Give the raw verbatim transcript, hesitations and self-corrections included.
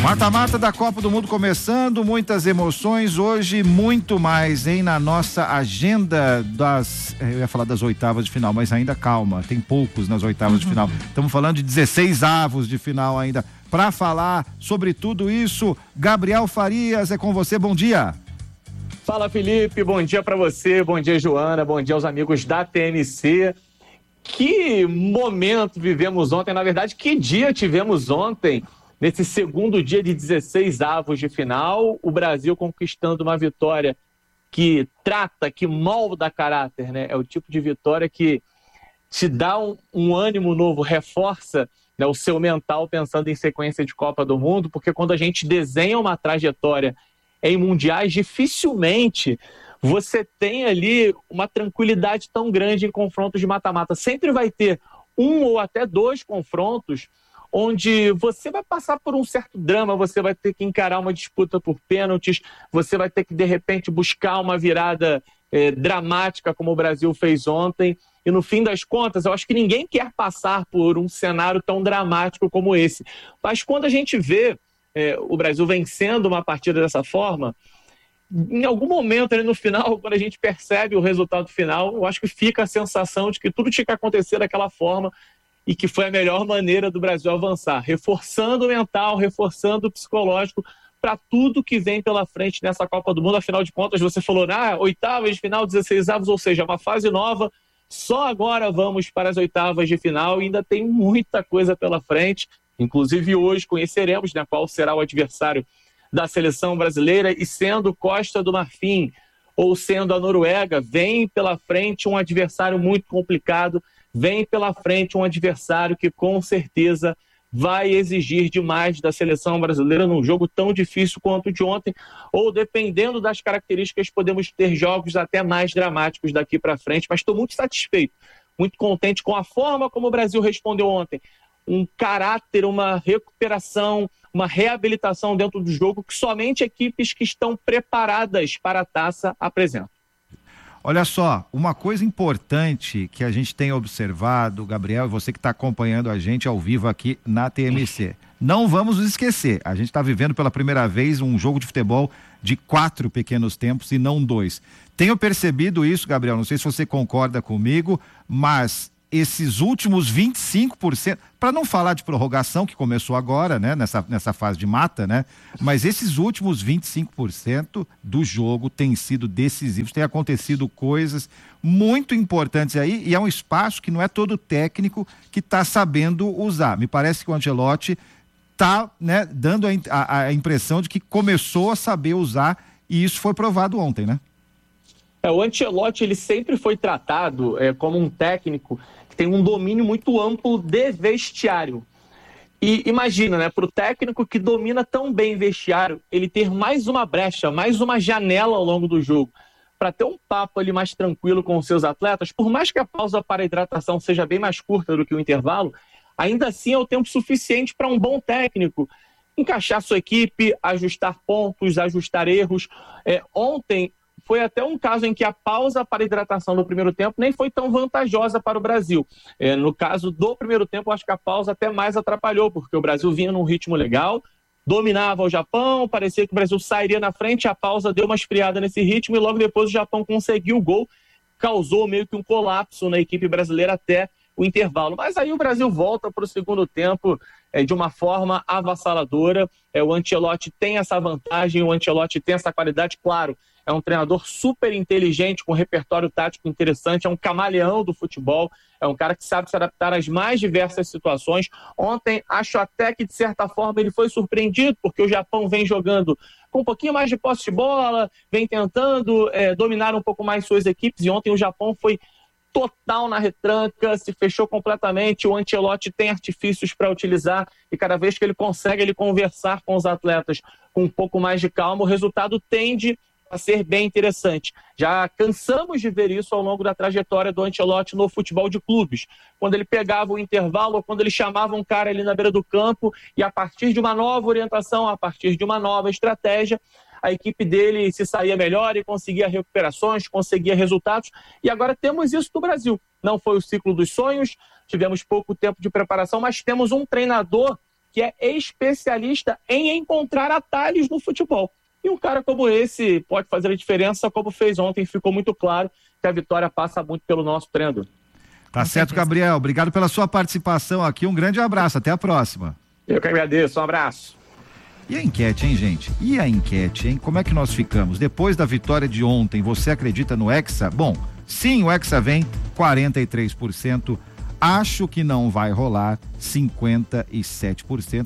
Mata-mata da Copa do Mundo começando, muitas emoções, hoje muito mais, hein, na nossa agenda das, eu ia falar das oitavas de final, mas ainda calma, tem poucos nas oitavas de final, estamos falando de dezesseis avos de final ainda. Para falar sobre tudo isso, Gabriel Farias, é com você, bom dia. Fala, Felipe, bom dia para você, bom dia, Joana, bom dia aos amigos da T M C. Que momento vivemos ontem, na verdade, que dia tivemos ontem? Nesse segundo dia de dezesseis avos de final, o Brasil conquistando uma vitória que trata, que molda caráter, né? É o tipo de vitória que te dá um, um ânimo novo, reforça, né, o seu mental pensando em sequência de Copa do Mundo, porque quando a gente desenha uma trajetória em mundiais, dificilmente você tem ali uma tranquilidade tão grande em confrontos de mata-mata. Sempre vai ter um ou até dois confrontos onde você vai passar por um certo drama, você vai ter que encarar uma disputa por pênaltis, você vai ter que, de repente, buscar uma virada eh, dramática, como o Brasil fez ontem. E, no fim das contas, eu acho que ninguém quer passar por um cenário tão dramático como esse. Mas quando a gente vê eh, o Brasil vencendo uma partida dessa forma, em algum momento, ali no final, quando a gente percebe o resultado final, eu acho que fica a sensação de que tudo tinha que acontecer daquela forma, e que foi a melhor maneira do Brasil avançar, reforçando o mental, reforçando o psicológico para tudo que vem pela frente nessa Copa do Mundo. Afinal de contas, você falou, ah, oitavas de final, dezesseis avos, ou seja, uma fase nova, só agora vamos para as oitavas de final e ainda tem muita coisa pela frente, inclusive hoje conheceremos, né, qual será o adversário da seleção brasileira, e sendo Costa do Marfim ou sendo a Noruega, vem pela frente um adversário muito complicado, vem pela frente um adversário que com certeza vai exigir demais da seleção brasileira num jogo tão difícil quanto o de ontem, ou dependendo das características, podemos ter jogos até mais dramáticos daqui para frente, mas estou muito satisfeito, muito contente com a forma como o Brasil respondeu ontem. Um caráter, uma recuperação, uma reabilitação dentro do jogo que somente equipes que estão preparadas para a taça apresentam. Olha só, uma coisa importante que a gente tem observado, Gabriel, e você que está acompanhando a gente ao vivo aqui na T M C, não vamos nos esquecer, a gente está vivendo pela primeira vez um jogo de futebol de quatro pequenos tempos e não dois. Tenho percebido isso, Gabriel, não sei se você concorda comigo, mas esses últimos vinte e cinco por cento, para não falar de prorrogação, que começou agora, né, nessa, nessa fase de mata, né, mas esses últimos vinte e cinco por cento do jogo têm sido decisivos, tem acontecido coisas muito importantes aí, e é um espaço que não é todo técnico que está sabendo usar. Me parece que o Ancelotti está, né, dando a, a, a impressão de que começou a saber usar, e isso foi provado ontem, né? É, o Ancelotti, ele sempre foi tratado é, como um técnico que tem um domínio muito amplo de vestiário. E imagina, né, para o técnico que domina tão bem vestiário, ele ter mais uma brecha, mais uma janela ao longo do jogo, para ter um papo ali mais tranquilo com os seus atletas, por mais que a pausa para a hidratação seja bem mais curta do que o intervalo, ainda assim é o tempo suficiente para um bom técnico encaixar sua equipe, ajustar pontos, ajustar erros. É, ontem foi até um caso em que a pausa para hidratação no primeiro tempo nem foi tão vantajosa para o Brasil. É, no caso do primeiro tempo, eu acho que a pausa até mais atrapalhou, porque o Brasil vinha num ritmo legal, dominava o Japão, parecia que o Brasil sairia na frente, a pausa deu uma esfriada nesse ritmo e logo depois o Japão conseguiu o gol, causou meio que um colapso na equipe brasileira até o intervalo. Mas aí o Brasil volta para o segundo tempo é, de uma forma avassaladora. É, o Ancelotti tem essa vantagem, o Ancelotti tem essa qualidade, claro. É um treinador super inteligente, com um repertório tático interessante, é um camaleão do futebol, é um cara que sabe se adaptar às mais diversas situações. Ontem, acho até que, de certa forma, ele foi surpreendido, porque o Japão vem jogando com um pouquinho mais de posse de bola, vem tentando é, dominar um pouco mais suas equipes, e ontem o Japão foi total na retranca, se fechou completamente. O Ancelotti tem artifícios para utilizar, e cada vez que ele consegue ele conversar com os atletas com um pouco mais de calma, o resultado tende a ser bem interessante. Já cansamos de ver isso ao longo da trajetória do Ancelotti no futebol de clubes. Quando ele pegava o intervalo, ou quando ele chamava um cara ali na beira do campo, e a partir de uma nova orientação, a partir de uma nova estratégia, a equipe dele se saía melhor e conseguia recuperações, conseguia resultados. E agora temos isso no Brasil. Não foi o ciclo dos sonhos, tivemos pouco tempo de preparação, mas temos um treinador que é especialista em encontrar atalhos no futebol. E um cara como esse pode fazer a diferença, como fez ontem, ficou muito claro que a vitória passa muito pelo nosso treinador. Tá certo, Gabriel. Obrigado pela sua participação aqui. Um grande abraço. Até a próxima. Eu que agradeço. Um abraço. E a enquete, hein, gente? E a enquete, hein? Como é que nós ficamos? Depois da vitória de ontem, você acredita no Hexa? Bom, sim, o Hexa vem, quarenta e três por cento. Acho que não vai rolar, cinquenta e sete por cento.